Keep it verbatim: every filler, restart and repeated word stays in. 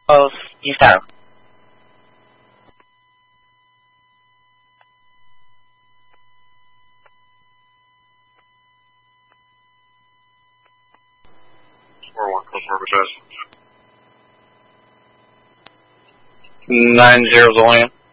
Oh, eastbound. four one, close orbit, Nine zero going in.